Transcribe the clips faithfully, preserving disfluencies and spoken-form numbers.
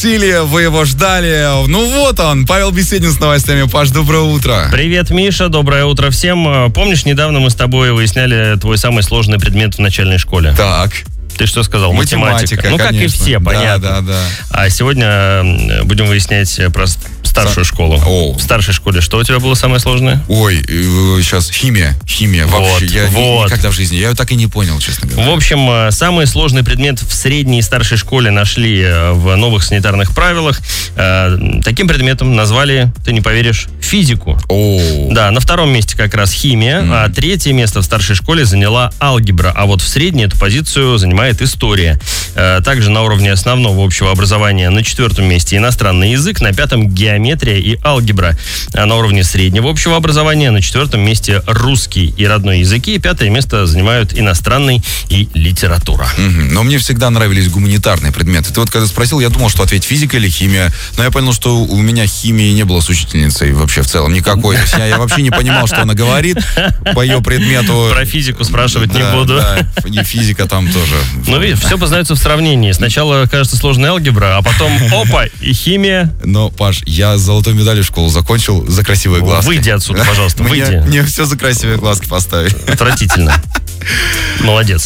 Силия, вы его ждали. Ну вот он, Павел Беседин с новостями. Паш, доброе утро. Привет, Миша, доброе утро всем. Помнишь, недавно мы с тобой выясняли твой самый сложный предмет в начальной школе? Так. Ты что сказал? Математика. Математика. Ну, конечно. как и все, понятно. Да, да, да. А сегодня будем выяснять про старшую школу. О. В старшей школе что у тебя было самое сложное? Ой, сейчас химия. Химия. Вот, Вообще, я вот. никогда в жизни. Я ее так и не понял, честно говоря. В общем, самый сложный предмет в средней и старшей школе нашли в новых санитарных правилах. Таким предметом назвали, ты не поверишь, физику. О. Да, на втором месте как раз химия, mm. а третье место в старшей школе заняла алгебра, а вот в средней эту позицию занимает история. Также на уровне основного общего образования на четвертом месте иностранный язык, на пятом геометрия и алгебра. А на уровне среднего общего образования на четвертом месте русский и родной языки, пятое место занимают иностранный и литература. Mm-hmm. Но мне всегда нравились гуманитарные предметы. Ты вот когда спросил, я думал, что ответь физика или химия, но я понял, что у меня химии не было с учительницей вообще в целом никакой. То есть я, я вообще не понимал, что она говорит по ее предмету. Про физику спрашивать да, не буду. Да, и физика там тоже. Ну, видишь, все познается в сравнении. Сначала кажется сложная алгебра, а потом опа, и химия. Но, Паш, я с золотой медалью школу закончил за красивые глазки. Выйди отсюда, пожалуйста, выйди. Мне, мне все за красивые глазки поставили. Отвратительно. Молодец.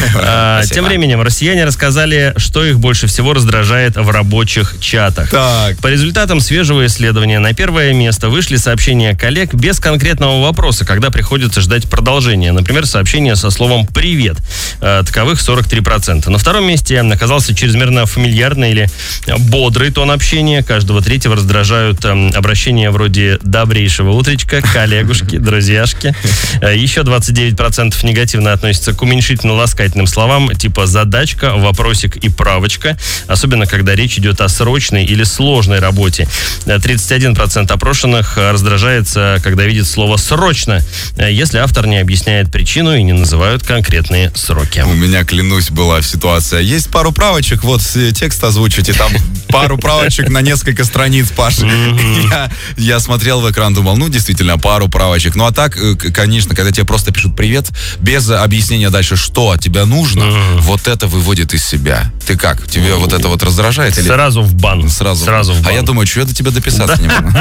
А, тем временем россияне рассказали, что их больше всего раздражает в рабочих чатах. Так. По результатам свежего исследования на первое место вышли сообщения коллег без конкретного вопроса, когда приходится ждать продолжения. Например, сообщение со словом «привет». А, таковых сорок три процента. На втором месте оказался чрезмерно фамильярный или бодрый тон общения. Каждого третьего раздражают а, обращения вроде «добрейшего утречка», «коллегушки», «друзьяшки». А, еще двадцать девять процентов негативно относятся к уменьшительно-ласкательным словам типа «задачка», «вопросик» и «правочка», особенно когда речь идет о срочной или сложной работе. тридцать один процент опрошенных раздражается, когда видит слово «срочно», если автор не объясняет причину и не называют конкретные сроки. У меня, клянусь, была ситуация. Есть пару правочек, вот текст озвучите, там пару правочек на несколько страниц, Паш. Mm-hmm. Я, я смотрел в экран, думал, ну, действительно, пару правочек. Ну, а так, конечно, когда тебе просто пишут «привет», без объяснения дальше, что от тебя нужно, mm. вот это выводит из себя. Ты как? Тебе mm. вот это вот раздражает? Или... Сразу в бан. Сразу. Сразу в бан. А я думаю, что я до тебя дописаться не могу.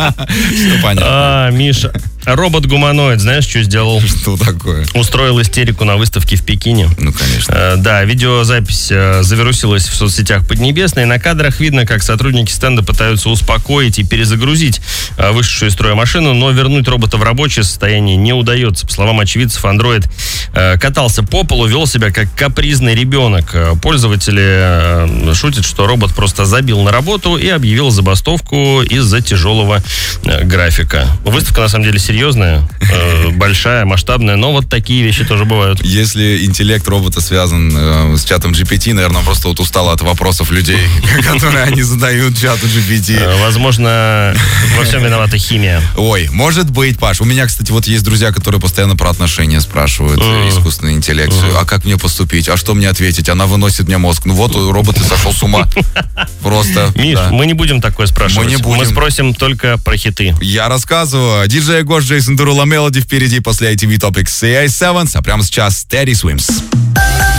Все понятно. А, Миша, робот-гуманоид, знаешь, что сделал? Что такое? Устроил истерику на выставке в Пекине. Ну, конечно. А, да, видеозапись а, завирусилась в соцсетях Поднебесной. На кадрах видно, как сотрудники стенда пытаются успокоить и перезагрузить а, вышедшую из строя машину, но вернуть робота в рабочее состояние не удается. По словам очевидцев, андроид а, катался по полу, вел себя как капризный ребенок. Пользователи а, шутят, что робот просто забил на работу и объявил забастовку из-за тяжелого а, графика. Выставка, на самом деле, серьезная, а, большая, масштабная, но вот такие вещи тоже бывают. Если интеллект робота связан э, с чатом джи пи ти, наверное, просто вот устал от вопросов людей, которые они задают чату джи пи ти. Возможно, во всем виновата химия. Ой, может быть, Паш. У меня, кстати, вот есть друзья, которые постоянно про отношения спрашивают, mm. искусственный интеллект. Mm. А как мне поступить? А что мне ответить? Она выносит мне мозг. Ну вот, робот и сошел с ума. Просто. Миш, да. мы не будем такое спрашивать. Мы, не будем. Мы спросим только про хиты. Я рассказываю. диджей Гош, Джейсон Деруло, Мелоди впереди после ай ти ви Topics си ай семь. А прямо сейчас Teddy Swims.